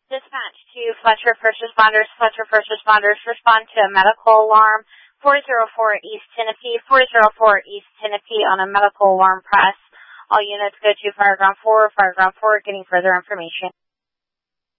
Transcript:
Dispatch to Fletcher First Responders. Fletcher First Responders respond to a medical alarm. 404 East Tennessee. 404 East Tennessee on a medical alarm press. All units go to Fireground 4. Fireground 4 getting further information.